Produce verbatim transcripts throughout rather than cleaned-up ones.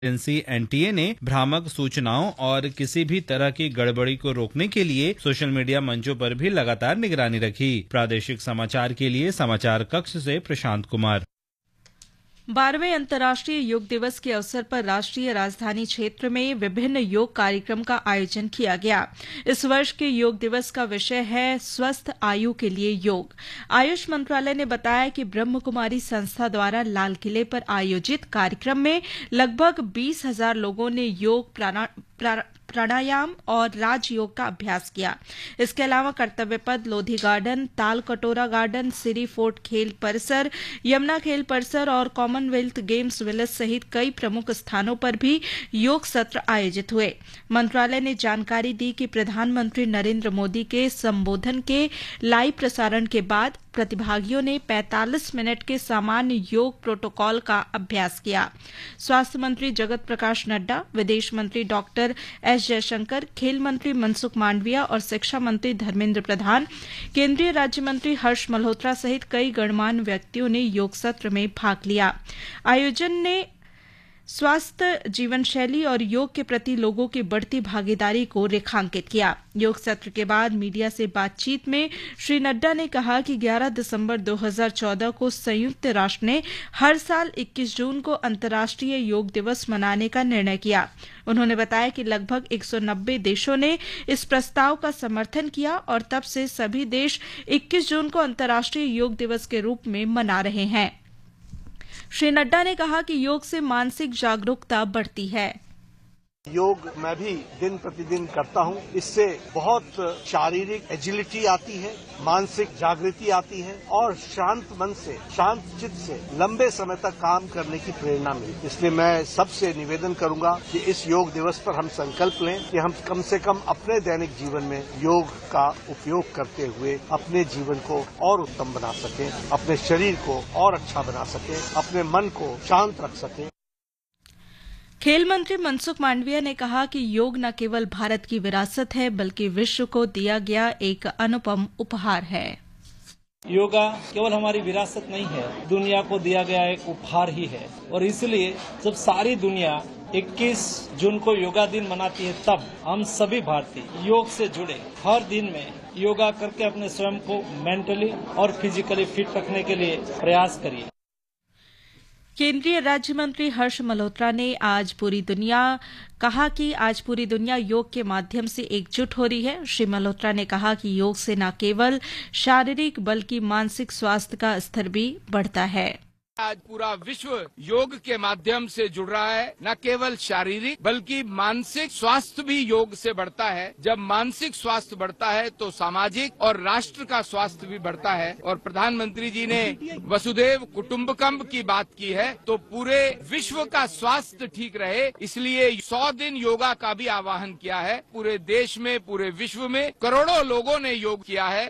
Agency NTA ने भ्रामक सूचनाओं और किसी भी तरह की गड़बड़ी को रोकने के लिए सोशल मीडिया मंचों पर भी लगातार निगरानी रखी। प्रादेशिक समाचार के लिए समाचार कक्ष से प्रशांत कुमार। बारहवें अंतर्राष्ट्रीय योग दिवस के अवसर पर राष्ट्रीय राजधानी क्षेत्र में विभिन्न योग कार्यक्रम का आयोजन किया गया। इस वर्ष के योग दिवस का विषय है स्वस्थ आयु के लिए योग। आयुष मंत्रालय ने बताया कि ब्रह्म कुमारी संस्था द्वारा लाल किले पर आयोजित कार्यक्रम में लगभग बीस हजार लोगों ने योग प्राणा, प्रा, प्राणायाम और राजयोग का अभ्यास किया। इसके अलावा कर्तव्य पथ, लोधी गार्डन, ताल कटोरा गार्डन, सिरी फोर्ट खेल परिसर, यमुना खेल परिसर और कॉमनवेल्थ गेम्स विलेज सहित कई प्रमुख स्थानों पर भी योग सत्र आयोजित हुए। मंत्रालय ने जानकारी दी कि प्रधानमंत्री नरेंद्र मोदी के संबोधन के लाइव प्रसारण के बाद प्रतिभागियों ने पैंतालीस मिनट के सामान्य योग प्रोटोकॉल का अभ्यास किया। स्वास्थ्य मंत्री जगत प्रकाश नड्डा, विदेश मंत्री डॉक्टर एस जयशंकर, खेल मंत्री मनसुख मांडविया और शिक्षा मंत्री धर्मेंद्र प्रधान, केंद्रीय राज्य मंत्री हर्ष मल्होत्रा सहित कई गणमान्य व्यक्तियों ने योग सत्र में भाग लिया। आयोजन ने स्वास्थ्य जीवन शैली और योग के प्रति लोगों की बढ़ती भागीदारी को रेखांकित किया। योग सत्र के बाद मीडिया से बातचीत में श्री नड्डा ने कहा कि ग्यारह दिसंबर दो हज़ार चौदह को संयुक्त राष्ट्र ने हर साल इक्कीस जून को अंतर्राष्ट्रीय योग दिवस मनाने का निर्णय किया। उन्होंने बताया कि लगभग एक सौ नब्बे देशों ने इस प्रस्ताव का समर्थन किया और तब से सभी देश इक्कीस जून को अंतर्राष्ट्रीय योग दिवस के रूप में मना रहे हैं। श्री नड्डा ने कहा कि योग से मानसिक जागरूकता बढ़ती है। योग मैं भी दिन प्रतिदिन करता हूँ। इससे बहुत शारीरिक एजिलिटी आती है, मानसिक जागृति आती है और शांत मन से, शांत चित्त से लंबे समय तक काम करने की प्रेरणा मिलती है। इसलिए मैं सबसे निवेदन करूंगा कि इस योग दिवस पर हम संकल्प लें कि हम कम से कम अपने दैनिक जीवन में योग का उपयोग करते हुए अपने जीवन को और उत्तम बना सकें, अपने शरीर को और अच्छा बना सकें, अपने मन को शांत रख सकें। खेल मंत्री मनसुख मांडविया ने कहा कि योग न केवल भारत की विरासत है बल्कि विश्व को दिया गया एक अनुपम उपहार है। योगा केवल हमारी विरासत नहीं है, दुनिया को दिया गया एक उपहार ही है। और इसलिए जब सारी दुनिया इक्कीस जून को योगा दिन मनाती है, तब हम सभी भारतीय योग से जुड़े हर दिन में योगा करके अपने स्वयं को मेंटली और फिजिकली फिट रखने के लिए प्रयास करिए। केंद्रीय राज्य मंत्री हर्ष मल्होत्रा ने आज पूरी दुनिया कहा कि आज पूरी दुनिया योग के माध्यम से एकजुट हो रही है। श्री मल्होत्रा ने कहा कि योग से न केवल शारीरिक बल्कि मानसिक स्वास्थ्य का स्तर भी बढ़ता है। आज पूरा विश्व योग के माध्यम से जुड़ रहा है। न केवल शारीरिक बल्कि मानसिक स्वास्थ्य भी योग से बढ़ता है। जब मानसिक स्वास्थ्य बढ़ता है तो सामाजिक और राष्ट्र का स्वास्थ्य भी बढ़ता है। और प्रधानमंत्री जी ने वसुधैव कुटुंबकम की बात की है, तो पूरे विश्व का स्वास्थ्य ठीक रहे, इसलिए सौ दिन योगा का भी आह्वान किया है। पूरे देश में, पूरे विश्व में करोड़ों लोगों ने योग किया है।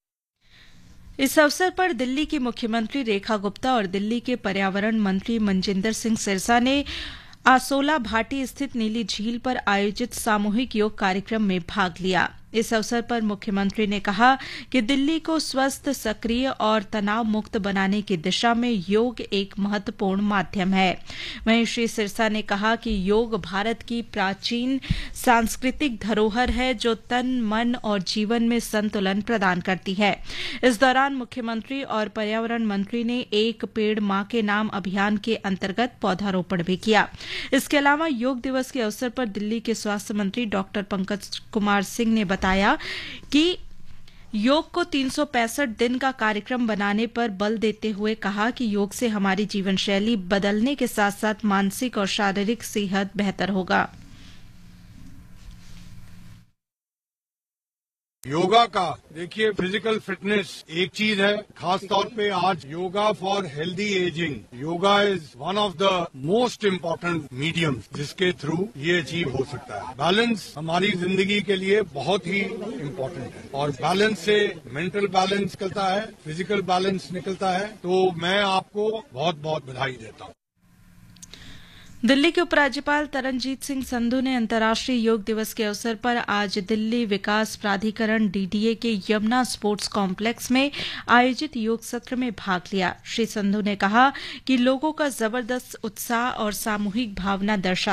इस अवसर पर दिल्ली की मुख्यमंत्री रेखा गुप्ता और दिल्ली के पर्यावरण मंत्री मनजिंदर सिंह सिरसा ने आसोला भाटी स्थित नीली झील पर आयोजित सामूहिक योग कार्यक्रम में भाग लिया। इस अवसर पर मुख्यमंत्री ने कहा कि दिल्ली को स्वस्थ, सक्रिय और तनाव मुक्त बनाने की दिशा में योग एक महत्वपूर्ण माध्यम है। वहीं श्री सिरसा ने कहा कि योग भारत की प्राचीन सांस्कृतिक धरोहर है जो तन, मन और जीवन में संतुलन प्रदान करती है। इस दौरान मुख्यमंत्री और पर्यावरण मंत्री ने एक पेड़ मां के नाम अभियान के अंतर्गत पौधारोपण भी किया। इसके अलावा योग दिवस के अवसर पर दिल्ली के स्वास्थ्य मंत्री डॉक्टर पंकज कुमार सिंह ने बताया कि योग को तीन सौ पैंसठ दिन का कार्यक्रम बनाने पर बल देते हुए कहा कि योग से हमारी जीवन शैली बदलने के साथ साथ मानसिक और शारीरिक सेहत बेहतर होगा। योगा का देखिए, फिजिकल फिटनेस एक चीज है, खास तौर पे आज yoga for healthy ageing. Yoga is one of the most important medium जिसके थ्रू ये अचीव हो सकता है। बैलेंस हमारी जिंदगी के लिए बहुत ही इम्पोर्टेंट है और बैलेंस से मेंटल बैलेंस निकलता है, फिजिकल बैलेंस निकलता है। तो मैं आपको बहुत बहुत बधाई देता हूँ। दिल्ली के उपराज्यपाल तरनजीत सिंह संधू ने अंतर्राष्ट्रीय योग दिवस के अवसर पर आज दिल्ली विकास प्राधिकरण डीडीए के यमुना स्पोर्ट्स कॉम्प्लेक्स में आयोजित योग सत्र में भाग लिया। श्री संधू ने कहा कि लोगों का जबरदस्त उत्साह और सामूहिक भावना दर्शा